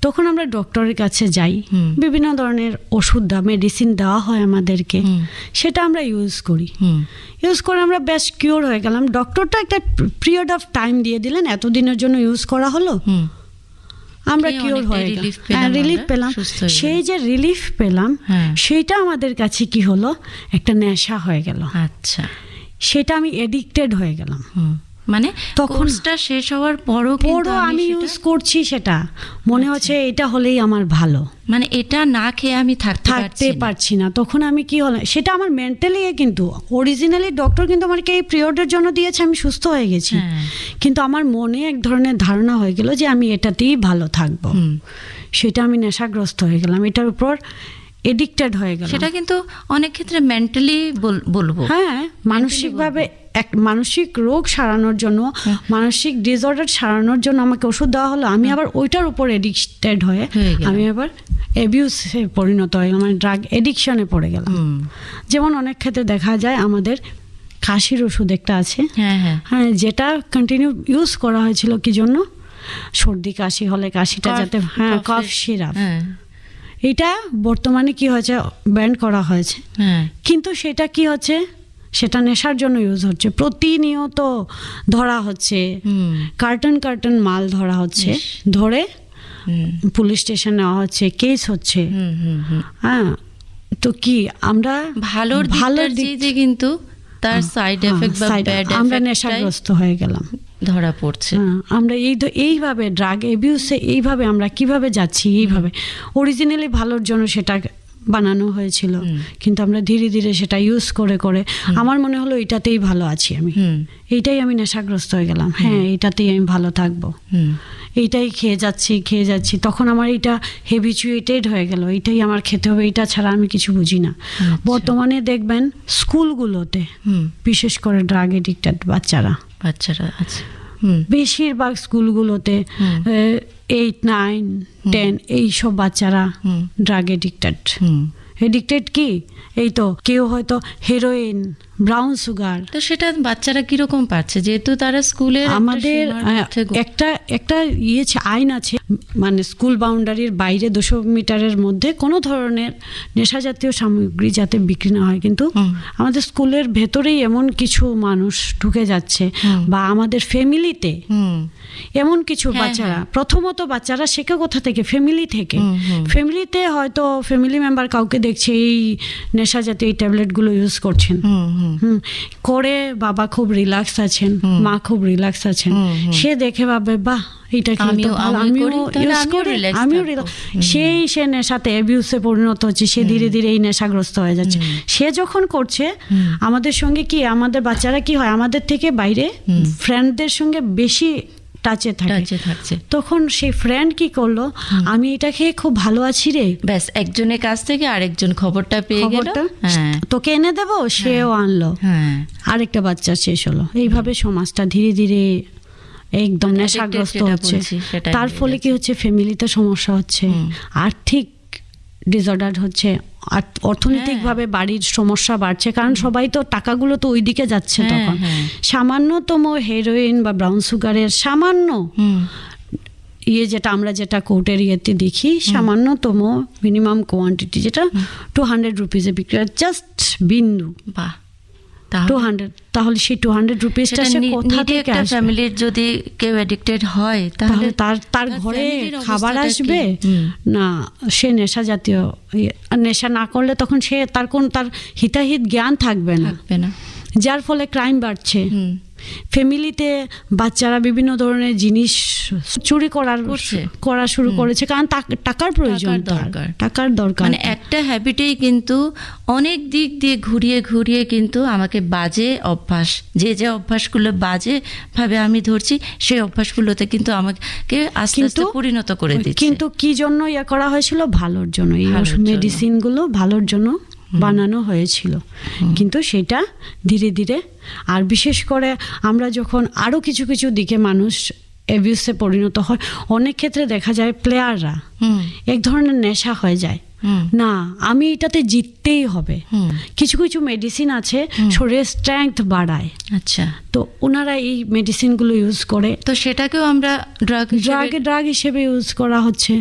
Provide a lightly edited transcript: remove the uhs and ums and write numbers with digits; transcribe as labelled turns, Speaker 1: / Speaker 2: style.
Speaker 1: তখন আমরা ডক্টরের কাছে যাই, বিভিন্ন ধরনের ওষুধ মেডিসিন দেওয়া হয় আমাদেরকে, সেটা আমরা ইউজ করে আমরা বেশ কিওর হয়ে গেলাম। ডক্টরটা একটা পিরিয়ড অফ টাইম দিয়ে দিলেন, এতদিনের জন্য ইউজ করা হলো, আমরা কিওর হয়ে গেলাম, রিলিফ পেলাম। সেই যে রিলিফ পেলাম সেইটা আমাদের কাছে কি হলো, একটা নেশা হয়ে গেল।
Speaker 2: আচ্ছা,
Speaker 1: সেটা আমি এডিক্টেড হয়ে গেলাম।
Speaker 2: মানে কোর্সটা শেষ হওয়ার পরও
Speaker 1: আমি ইউজ করছি, সেটা মনে হচ্ছে এটা হলেই আমার ভালো,
Speaker 2: মানে এটা না খেয়ে আমি থাকতে
Speaker 1: পারছি না। তখন আমি কি হলো, সেটা আমার মেন্টালি, কিন্তু অরিজিনালি ডক্টর কিন্তু আমাকে এই পিরিয়ডের জন্য দিয়েছে, আমি সুস্থ হয়ে গেছি, কিন্তু আমার মনে এক ধরনের ধারণা হয়ে গেল যে আমি এটাতেই ভালো থাকবো। সেটা আমি নেশাগ্রস্ত হয়ে গেলাম, এটার উপর এডিক্টেড হয়ে গেল।
Speaker 2: সেটা কিন্তু অনেক ক্ষেত্রে মেন্টালি বলবো,
Speaker 1: হ্যাঁ, মানসিকভাবে এক মানসিক রোগ সারানোর জন্য, মানসিক ডিসঅর্ডার সারানোর জন্য আমাকে ওষুধ দেওয়া হলো, আমি আবার ওইটার উপর এডিক্টেড হয়ে আমি আবার অ্যাবিউসে পরিণত হয়ে গেলাম, মানে ড্রাগ এডিকশনে পড়ে গেলাম। যেমন অনেক ক্ষেত্রে দেখা যায় আমাদের কাশির ওষুধ একটা আছে, হ্যাঁ, যেটা কন্টিনিউ ইউজ করা হয়েছিল কি জন্য, সর্দি কাশি হলে কাশিটা যাতে, হ্যাঁ, কফ সিরাপ, এটা বর্তমানে কি হয়েছে, ব্যান করা হয়েছে, কিন্তু সেটা কি হচ্ছে, সেটা নেশার জন্য ইউজ হচ্ছে, প্রতিনিয়ত ধরা হচ্ছে, কার্টন মাল ধরা হচ্ছে, ধরে পুলিশ স্টেশনে নেওয়া হচ্ছে, কেস হচ্ছে। হ্যাঁ, তো কি আমরা
Speaker 2: ভালো দিকে কিন্তু তার সাইড এফেক্ট বা ব্যাড এফেক্ট,
Speaker 1: আমরা নেশাগ্রস্ত হয়ে গেলাম,
Speaker 2: ধরা পড়ছে।
Speaker 1: আমরা এইভাবে ড্রাগ অ্যাবিউসে এইভাবে আমরা কিভাবে যাচ্ছি, এইভাবে অরিজিনালি ভালোর জন্য সেটা বানানো হয়েছিল, কিন্তু আমরা ধীরে ধীরে সেটা ইউজ করে আমার মনে হলো এটাতেই ভালো আছি আমি, এইটাই আমি নেশাগ্রস্ত হয়ে গেলাম, হ্যাঁ এইটাতেই আমি ভালো থাকবো, এইটাই খেয়ে যাচ্ছি। তখন আমার এটা হ্যাবিচুয়েটেড হয়ে গেল, এইটাই আমার খেতে হবে, এটা ছাড়া আমি কিছু বুঝি না। বর্তমানে দেখবেন স্কুলগুলোতে বিশেষ করে ড্রাগ এডিক্টেড বাচ্চারা
Speaker 2: আছে,
Speaker 1: বেশিরভাগ স্কুলগুলোতে 8, 9, 10 এইসব বাচ্চারা ড্রাগ এডিক্টেড কি, এই তো কেউ হয়তো হেরোইন, ব্রাউন সুগার।
Speaker 2: তো সেটা বাচ্চারা কিরকম পাচ্ছে, যেহেতু তারা স্কুলের,
Speaker 1: আমাদের একটা আইন আছে, মানে স্কুল বাউন্ডারির বাইরে 200 মিটারের মধ্যে কোনো ধরনের নেশা জাতীয় সামগ্রী যাতে বিক্রি না হয়, কিন্তু আমাদের স্কুলের ভেতরেই এমন কিছু মানুষ ঢুকে যাচ্ছে, বা আমাদের ফ্যামিলিতে এমন কিছু প্রথমত বাচ্চারা শেখে কোথা থেকে, ফ্যামিলিতে হয়তো ফ্যামিলি মেম্বার কাউকে দেখছে এই নেশা জাতীয় এই ট্যাবলেটগুলো ইউজ করছেন, করে বাবা খুব রিল্যাক্স আছেন, মা খুব রিল্যাক্স আছেন, সে দেখে ভাবে বাহ এটা সে নেশাতে অ্যাবিউসে পরিণত হচ্ছে, সে ধীরে ধীরে এই নেশাগ্রস্ত হয়ে যাচ্ছে। সে যখন করছে আমাদের সঙ্গে কি, আমাদের বাচ্চারা কি হয়, আমাদের থেকে বাইরে ফ্রেন্ডদের সঙ্গে বেশি টাচে থাকছে, তখন সেই ফ্রেন্ড কি করলো, আমি এটা খেয়ে খুব ভালো আছি রে,
Speaker 2: ব্যাস একজনের কাছ থেকে আরেকজন খবরটা পেয়ে গেল,
Speaker 1: তোকে এনে দেবো, সেও আনলো, আরেকটা বাচ্চা শেষ হলো। এইভাবে সমাজটা ধীরে ধীরে একদম নেশাগ্রস্ত হচ্ছে। তার ফলে কি হচ্ছে, ফ্যামিলিতে সমস্যা হচ্ছে, আর্থিক ডিসঅর্ডার হচ্ছে, অর্থনৈতিকভাবে বাড়ির সমস্যা বাড়ছে, কারণ সবাই তো টাকাগুলো তো ওইদিকে যাচ্ছে। তখন সামান্যতম হেরোইন বা ব্রাউন সুগারের সামান্য যেটা কোর্টের ইয়েতে দেখি, সামান্যতম মিনিমাম কোয়ান্টিটি যেটা 200 রুপিজে বিক্রি, জাস্ট বিন্দু, 200, তাহলে সেই 200 রুপিসটা সে কোথা থেকে আসবে?
Speaker 2: ফ্যামিলির যদি কেউ অ্যাডিক্টেড হয় তাহলে
Speaker 1: তার ঘরে খাবার আসবে না, সে নেশা জাতীয় নেশা না করলে তখন সে তার হিতাহিত জ্ঞান থাকবে না, যার ফলে ক্রাইম বাড়ছে। ফ্যামিলিতে বাচ্চারা বিভিন্ন ধরনের জিনিস চুরি করা শুরু করেছে, কারণ টাকার প্রয়োজন, টাকার দরকার।
Speaker 2: মানে একটা হ্যাবিটেই কিন্তু অনেক দিক দিয়ে ঘুরিয়ে কিন্তু আমাকে বাজে অভ্যাস, যে অভ্যাসগুলো বাজে ভাবে আমি ধরছি, সেই অভ্যাসগুলোতে কিন্তু আমাকে আস্তে আস্তে পরিণত করে দিচ্ছে।
Speaker 1: কিন্তু কি জন্য করা হয়েছিল? ভালোর জন্য, এই মেডিসিনগুলো ভালোর জন্য বানানো হয়েছিল, কিন্তু সেটা ধীরে ধীরে, আর বিশেষ করে আমরা যখন আরো কিছু দিকে মানুষ অ্যাবিউসে পরিণত হয়, অনেক ক্ষেত্রে দেখা যায় প্লেয়াররা এক ধরনের নেশা হয়ে যায়, না আমি এটাতে জিততেই হবে। কিছু মেডিসিন আছে শরীরের স্ট্রেংথ বাড়ায়,
Speaker 2: আচ্ছা,
Speaker 1: তো ওনারা এই মেডিসিনগুলো ইউজ করে,
Speaker 2: তো সেটাকেও আমরা ড্রাগ
Speaker 1: হিসেবে ইউজ করা হচ্ছে।